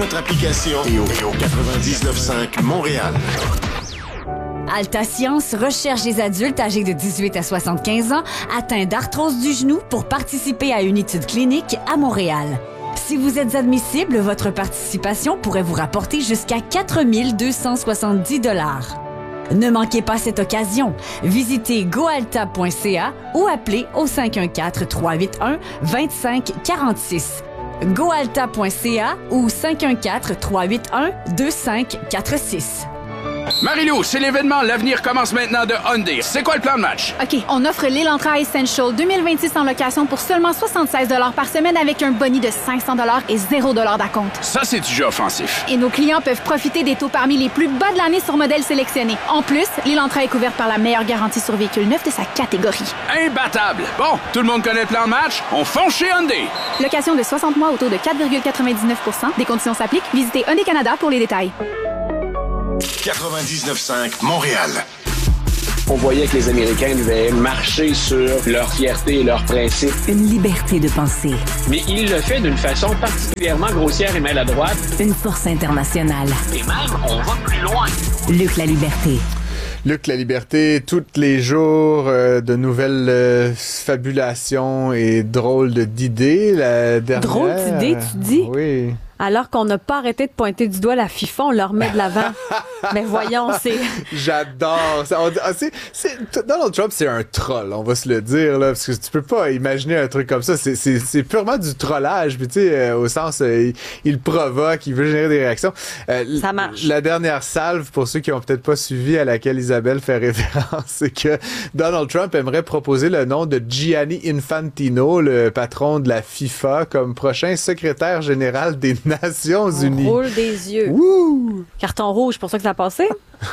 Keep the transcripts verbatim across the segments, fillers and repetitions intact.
notre application et au, et au quatre-vingt-dix-neuf cinq Montréal. Alta Science recherche des adultes âgés de dix-huit à soixante-quinze ans atteints d'arthrose du genou pour participer à une étude clinique à Montréal. Si vous êtes admissible, votre participation pourrait vous rapporter jusqu'à quatre mille deux cent soixante-dix dollars. Ne manquez pas cette occasion. Visitez goalta point c a ou appelez au cinq un quatre, trois huit un, deux cinq quatre six. goalta point c a ou cinq un quatre, trois huit un, deux cinq quatre six. Marie-Lou, c'est l'événement L'avenir commence maintenant de Hyundai. C'est quoi le plan de match? OK, on offre l'Elantra Essential deux mille vingt-six en location pour seulement soixante-seize dollars par semaine avec un boni de cinq cents dollars et zéro dollar d'acompte. Ça, c'est du jeu offensif. Et nos clients peuvent profiter des taux parmi les plus bas de l'année sur modèles sélectionnés. En plus, l'Elantra est couverte par la meilleure garantie sur véhicule neuf de sa catégorie. Imbattable! Bon, tout le monde connaît le plan de match? On fonce chez Hyundai! Location de soixante mois au taux de quatre virgule quatre-vingt-dix-neuf pour cent. Des conditions s'appliquent. Visitez Hyundai Canada pour les détails. quatre-vingt-dix-neuf cinq Montréal. On voyait que les Américains devaient marcher sur leur fierté et leurs principes. Une liberté de penser. Mais il le fait d'une façon particulièrement grossière et maladroite. Une force internationale. Et même, on va plus loin. Luc La Liberté. Luc La Liberté, tous les jours, euh, de nouvelles euh, fabulations et drôles d'idées. La dernière... Drôle d'idées, tu dis? Oui. Alors qu'on n'a pas arrêté de pointer du doigt la FIFA, on leur met de l'avant. Mais voyons, c'est... J'adore ça. On, c'est, c'est, Donald Trump, c'est un troll, on va se le dire, là, parce que tu peux pas imaginer un truc comme ça. C'est, c'est, c'est purement du trollage, puis tu sais, euh, au sens, euh, il, il provoque, il veut générer des réactions. Euh, ça marche. La dernière salve, pour ceux qui ont peut-être pas suivi, à laquelle Isabelle fait référence, c'est que Donald Trump aimerait proposer le nom de Gianni Infantino, le patron de la FIFA, comme prochain secrétaire général des Nations Unies. On roule des yeux. Wouh! Carton rouge, pour ça que ça a passé?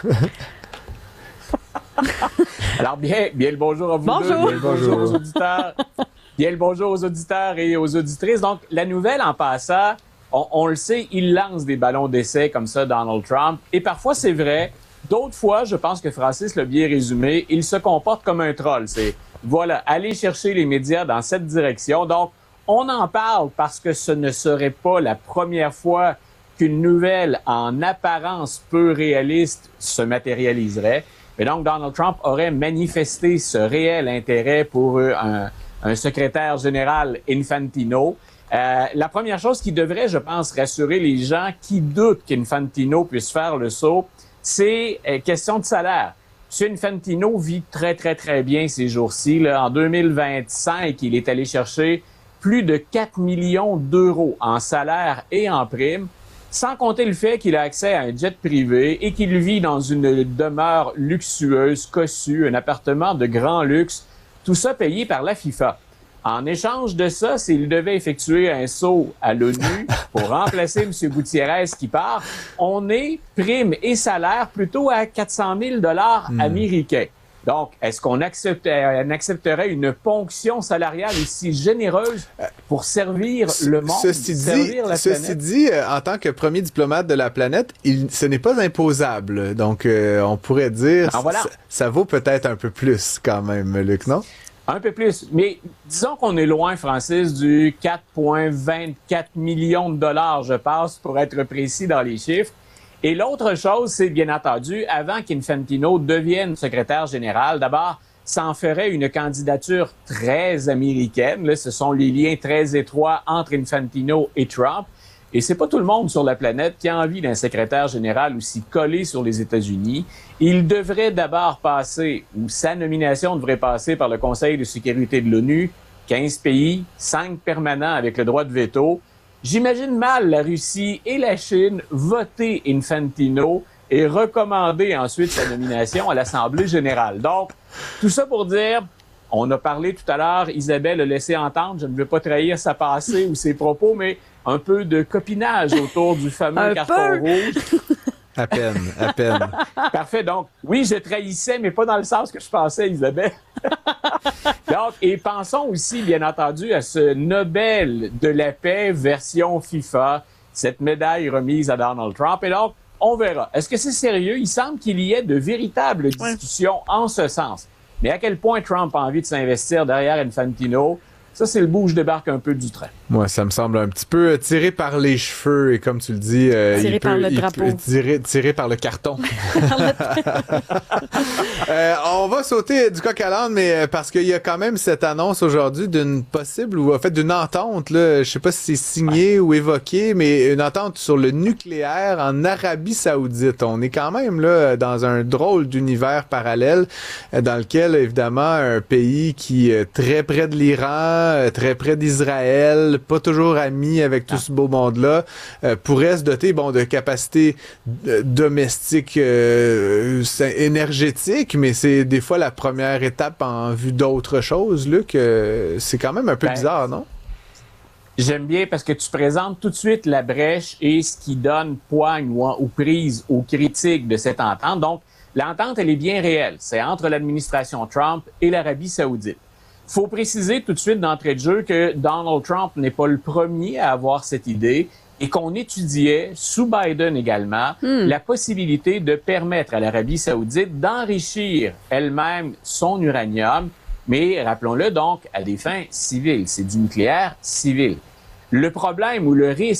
Alors, bien, bien le bonjour à vous bonjour. deux. Bien le bonjour aux auditeurs. Bien le bonjour aux auditeurs et aux auditrices. Donc, la nouvelle, en passant, on, on le sait, il lance des ballons d'essai comme ça, Donald Trump. Et parfois, c'est vrai. D'autres fois, je pense que Francis l'a bien résumé, il se comporte comme un troll. C'est, voilà, aller chercher les médias dans cette direction. Donc, on en parle parce que ce ne serait pas la première fois qu'une nouvelle en apparence peu réaliste se matérialiserait. Et donc, Donald Trump aurait manifesté ce réel intérêt pour un, un secrétaire général Infantino. Euh, la première chose qui devrait, je pense, rassurer les gens qui doutent qu'Infantino puisse faire le saut, c'est euh, question de salaire. M. Infantino vit très, très, très bien ces jours-ci. Là. En deux mille vingt-cinq, il est allé chercher plus de quatre millions d'euros en salaire et en primes, sans compter le fait qu'il a accès à un jet privé et qu'il vit dans une demeure luxueuse, cossue, un appartement de grand luxe, tout ça payé par la FIFA. En échange de ça, s'il devait effectuer un saut à l'ONU pour remplacer M. Gutiérrez qui part, on est prime et salaire plutôt à quatre cent mille dollars mmh. américains. Donc, est-ce qu'on accepterait, on accepterait une ponction salariale aussi généreuse pour servir le monde, ceci dit, dit, servir la ceci planète? dit, euh, en tant que premier diplomate de la planète, il, ce n'est pas imposable. Donc, euh, on pourrait dire, ah, voilà. ça, ça vaut peut-être un peu plus quand même, Luc, non? Un peu plus. Mais disons qu'on est loin, Francis, du quatre virgule vingt-quatre millions de dollars, je pense, pour être précis dans les chiffres. Et l'autre chose, c'est bien entendu, avant qu'Infantino devienne secrétaire général, d'abord, ça en ferait une candidature très américaine. Là, ce sont les liens très étroits entre Infantino et Trump. Et c'est pas tout le monde sur la planète qui a envie d'un secrétaire général aussi collé sur les États-Unis. Il devrait d'abord passer, ou sa nomination devrait passer par le Conseil de sécurité de l'ONU, quinze pays, cinq permanents avec le droit de veto. J'imagine mal la Russie et la Chine voter Infantino et recommander ensuite sa nomination à l'Assemblée générale. Donc, tout ça pour dire, on a parlé tout à l'heure, Isabelle a laissé entendre, je ne veux pas trahir sa pensée ou ses propos, mais un peu de copinage autour du fameux carton rouge. À peine, à peine. Parfait. Donc, oui, je trahissais, mais pas dans le sens que je pensais, Isabelle. Donc, et pensons aussi, bien entendu, à ce Nobel de la paix version FIFA, cette médaille remise à Donald Trump. Et donc, on verra. Est-ce que c'est sérieux? Il semble qu'il y ait de véritables discussions en ce sens. Mais à quel point Trump a envie de s'investir derrière Infantino? Ça, c'est le bout où je débarque un peu du train. Moi, ça me semble un petit peu tiré par les cheveux et comme tu le dis, euh, tiré il par peut, le il drapeau. peut tiré, tiré par le carton. euh, on va sauter du coq à l'âne, mais parce qu'il y a quand même cette annonce aujourd'hui d'une possible ou en fait d'une entente. Là, je sais pas si c'est signé ou évoqué, mais une entente sur le nucléaire en Arabie Saoudite. On est quand même là dans un drôle d'univers parallèle dans lequel évidemment un pays qui est très près de l'Iran, très près d'Israël, pas toujours ami avec tout ce beau monde-là, euh, pourrait se doter bon de capacités euh, domestiques euh, énergétiques, mais c'est des fois la première étape en vue d'autres choses, Luc. Euh, c'est quand même un peu ben, bizarre, non? J'aime bien parce que tu présentes tout de suite la brèche et ce qui donne poigne ou, ou prise aux critiques de cette entente. Donc, l'entente, elle est bien réelle. C'est entre l'administration Trump et l'Arabie Saoudite. Il faut préciser tout de suite d'entrée de jeu que Donald Trump n'est pas le premier à avoir cette idée et qu'on étudiait, sous Biden également, mm. la possibilité de permettre à l'Arabie Saoudite d'enrichir elle-même son uranium, mais rappelons-le donc, à des fins civiles. C'est du nucléaire civil. Le problème ou le risque